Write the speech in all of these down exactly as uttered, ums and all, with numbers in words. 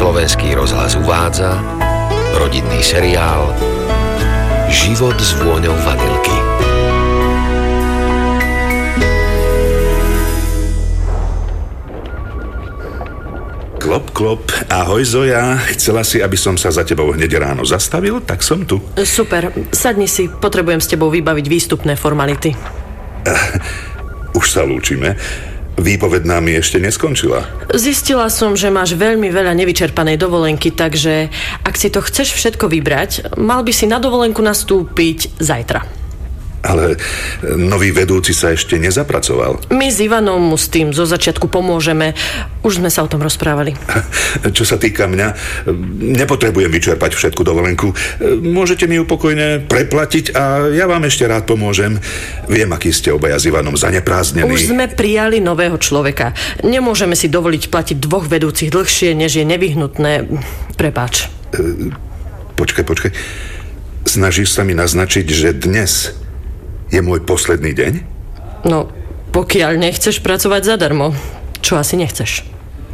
Slovenský rozhlas uvádza rodinný seriál Život s vôňou vanilky. Klop, klop. Ahoj, Zoja. Chcela si, aby som sa za tebou hneď ráno zastavil? Tak som tu. Super. Sadni si. Potrebujem s tebou vybaviť výstupné formality. Uh, už sa lúčime. Výpoveď nám ešte neskončila. Zistila som, že máš veľmi veľa nevyčerpanej dovolenky, takže ak si to chceš všetko vybrať, mal by si na dovolenku nastúpiť zajtra. Ale nový vedúci sa ešte nezapracoval. My s Ivanom mu s tým zo začiatku pomôžeme. Už sme sa o tom rozprávali. Čo sa týka mňa, nepotrebujem vyčerpať všetku dovolenku. Môžete mi ju pokojne preplatiť a ja vám ešte rád pomôžem. Viem, aký ste obaja s Ivanom zaneprázdnení. Už sme prijali nového človeka. Nemôžeme si dovoliť platiť dvoch vedúcich dlhšie, než je nevyhnutné. Prepáč. Počkaj, počkaj. Snažíš sa mi naznačiť, že dnes je môj posledný deň? No, pokiaľ nechceš pracovať zadarmo, čo asi nechceš.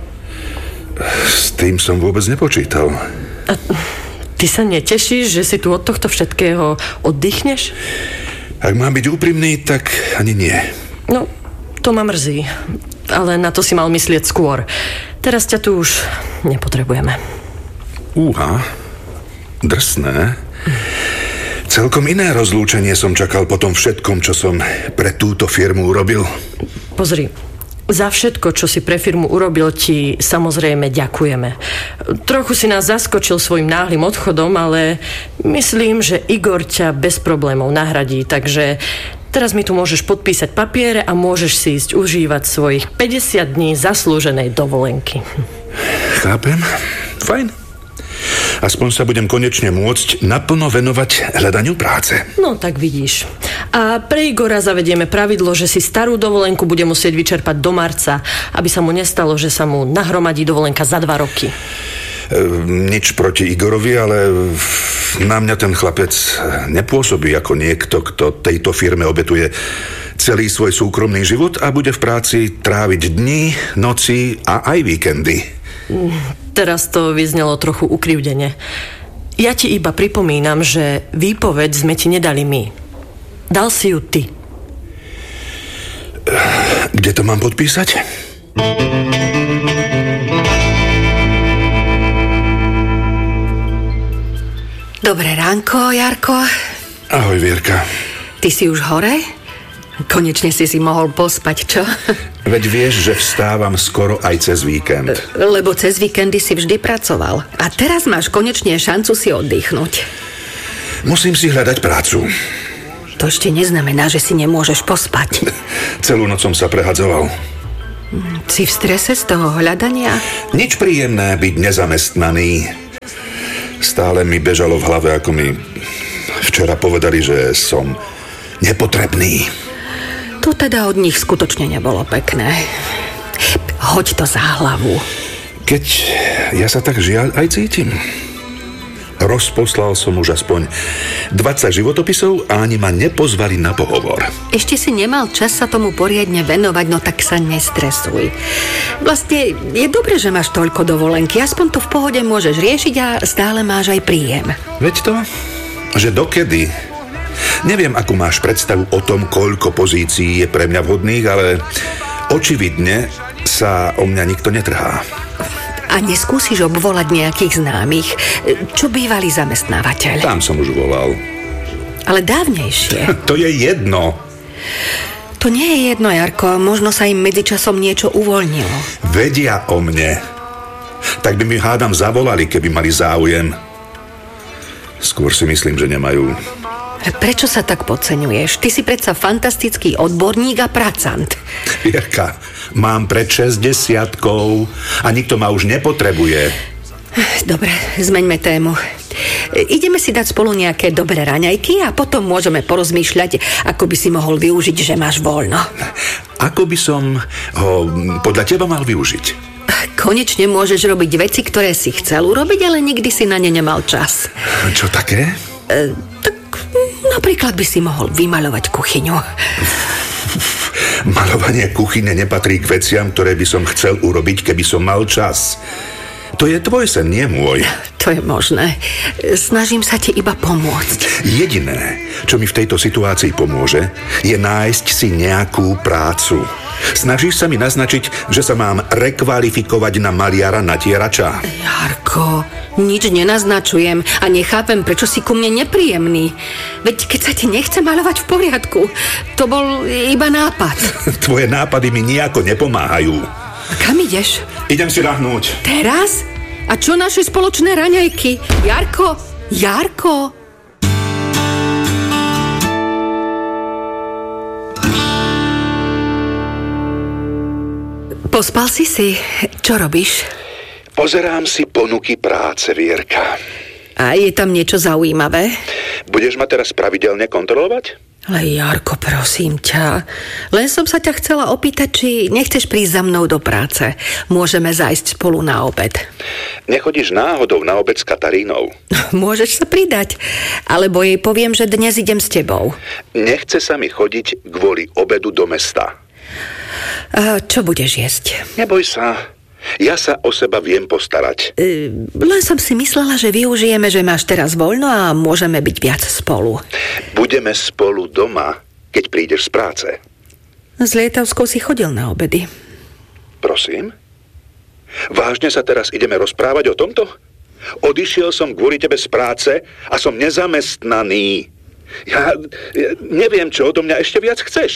S tým som vôbec nepočítal. A ty sa netešíš, že si tu od tohto všetkého oddychneš? Ak mám byť úprimný, tak ani nie. No, to ma mrzí. Ale na to si mal myslieť skôr. Teraz ťa tu už nepotrebujeme. Úha, drsné. Celkom iné rozlúčenie som čakal po tom všetkom, čo som pre túto firmu urobil. Pozri, za všetko, čo si pre firmu urobil, ti samozrejme ďakujeme. Trochu si nás zaskočil svojim náhlym odchodom, ale myslím, že Igor ťa bez problémov nahradí, takže teraz mi tu môžeš podpísať papiere a môžeš si ísť užívať svojich päťdesiat dní zaslúženej dovolenky. Chápem, fajn. Aspoň sa budem konečne môcť naplno venovať hľadaniu práce. No, tak vidíš. A pre Igora zavedieme pravidlo, že si starú dovolenku bude musieť vyčerpať do marca, aby sa mu nestalo, že sa mu nahromadí dovolenka za dva roky. E, nič proti Igorovi, ale na mňa ten chlapec nepôsobí ako niekto, kto tejto firme obetuje celý svoj súkromný život a bude v práci tráviť dni, noci a aj víkendy. Teraz to vyznelo trochu ukrivdene. Ja ti iba pripomínam, že výpoveď sme ti nedali my. Dal si ju ty. Kde to mám podpísať? Dobré ránko, Jarko. Ahoj, Vierka. Ty si už hore? Konečne si si mohol pospať, čo? Veď vieš, že vstávam skoro aj cez víkend. Lebo cez víkendy si vždy pracoval. A teraz máš konečne šancu si oddychnúť. Musím si hľadať prácu. To ešte neznamená, že si nemôžeš pospať. Celú noc som sa prehadzoval. Si v strese z toho hľadania? Nič príjemné byť nezamestnaný. Stále mi bežalo v hlave, ako mi včera povedali, že som nepotrebný. To teda od nich skutočne nebolo pekné. Hoď to za hlavu. Keď ja sa tak žiaľ aj cítim. Rozposlal som už aspoň dvadsať životopisov a ani ma nepozvali na pohovor. Ešte si nemal čas sa tomu poriadne venovať, no tak sa nestresuj. Vlastne je dobre, že máš toľko dovolenky. Aspoň to v pohode môžeš riešiť a stále máš aj príjem. Veď to, že dokedy... Neviem, akú máš predstavu o tom, koľko pozícií je pre mňa vhodných, ale očividne sa o mňa nikto netrhá. A neskúsiš obvolať nejakých známych, čo bývalý zamestnávateľ? Tam som už volal. Ale dávnejšie. To je jedno. To nie je jedno, Jarko. Možno sa im medzičasom niečo uvoľnilo. Vedia o mne. Tak by mi hádam zavolali, keby mali záujem. Skôr si myslím, že nemajú. Prečo sa tak podceňuješ? Ty si predsa fantastický odborník a pracant. Vierka, mám pred šesťdesiatkou a nikto ma už nepotrebuje. Dobre, zmeňme tému. Ideme si dať spolu nejaké dobré raňajky a potom môžeme porozmýšľať, ako by si mohol využiť, že máš voľno. Ako by som ho podľa teba mal využiť? Konečne môžeš robiť veci, ktoré si chcel urobiť, ale nikdy si na ne nemal čas. Čo také? E, tak napríklad by si mohol vymaľovať kuchyňu. Maľovanie kuchyne nepatrí k veciam, ktoré by som chcel urobiť, keby som mal čas. To je tvoj sen, nie môj. To je možné. Snažím sa ti iba pomôcť. Jediné, čo mi v tejto situácii pomôže, je nájsť si nejakú prácu. Snažíš sa mi naznačiť, že sa mám rekvalifikovať na maliara natierača? Jarko, nič nenaznačujem a nechápem, prečo si ku mne nepríjemný. Veď keď sa ti nechce maľovať v poriadku, to bol iba nápad. Tvoje nápady mi nejako nepomáhajú. A kam ideš? Idem si ľahnúť. Teraz? A čo naše spoločné raňajky? Jarko, Jarko... Pospal si si? Čo robíš? Pozerám si ponuky práce, Vierka. A je tam niečo zaujímavé? Budeš ma teraz pravidelne kontrolovať? Ale Jarko, prosím ťa. Len som sa ťa chcela opýtať, či nechceš prísť za mnou do práce. Môžeme zájsť spolu na obed. Nechodíš náhodou na obed s Katarínou? Môžeš sa pridať. Alebo jej poviem, že dnes idem s tebou. Nechce sa mi chodiť kvôli obedu do mesta. A čo budeš jesť? Neboj sa. Ja sa o seba viem postarať. E, len som si myslela, že využijeme, že máš teraz voľno a môžeme byť viac spolu. Budeme spolu doma, keď prídeš z práce. S Lietavskou si chodil na obedy. Prosím? Vážne sa teraz ideme rozprávať o tomto? Odišiel som kvôli tebe z práce a som nezamestnaný. Ja, ja neviem, čo odo mňa ešte viac chceš.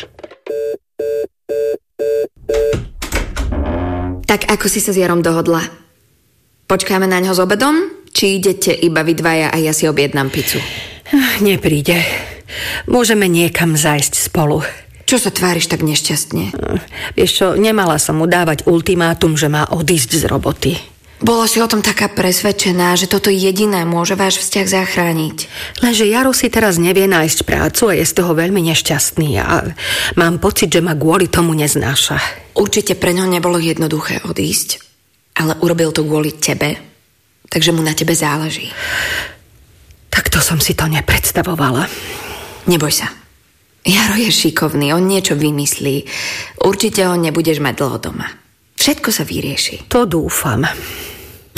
Tak ako si sa s Jarom dohodla? Počkáme na ňo s obedom? Či idete iba vy dvaja a ja si objednám pizzu? Nepríde. Môžeme niekam zájsť spolu. Čo sa tváriš tak nešťastne? Vieš čo, nemala som mu dávať ultimátum, že má odísť z roboty. Bola si o tom taká presvedčená, že toto jediné môže váš vzťah zachrániť. Lenže Jaro si teraz nevie nájsť prácu a je z toho veľmi nešťastný a mám pocit, že ma kvôli tomu neznáša. Určite pre ňo nebolo jednoduché odísť, ale urobil to kvôli tebe, takže mu na tebe záleží. Takto som si to nepredstavovala. Neboj sa. Jaro je šikovný, on niečo vymyslí. Určite ho nebudeš mať dlho doma. Všetko sa vyrieši. To dúfam.